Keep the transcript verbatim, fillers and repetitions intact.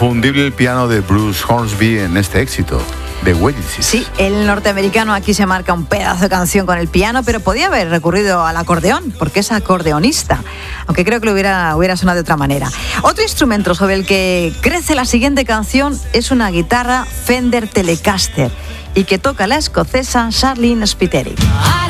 Inconfundible el piano de Bruce Hornsby en este éxito de Oasis. Sí, el norteamericano aquí se marca un pedazo de canción con el piano, pero podía haber recurrido al acordeón, porque es acordeonista, aunque creo que lo hubiera, hubiera sonado de otra manera. Otro instrumento sobre el que crece la siguiente canción es una guitarra Fender Telecaster y que toca la escocesa Charlene Spiteri.